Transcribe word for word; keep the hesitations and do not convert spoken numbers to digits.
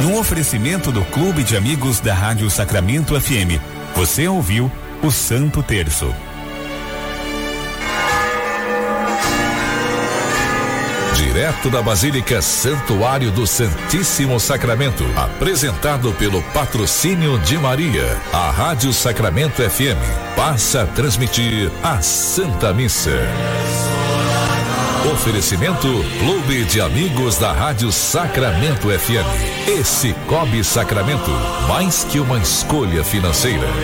No oferecimento do Clube de Amigos da Rádio Sacramento F M, você ouviu o Santo Terço. Direto da Basílica Santuário do Santíssimo Sacramento, apresentado pelo patrocínio de Maria, a Rádio Sacramento F M passa a transmitir a Santa Missa. Oferecimento Clube de Amigos da Rádio Sacramento F M. E Cicobi Sacramento, mais que uma escolha financeira.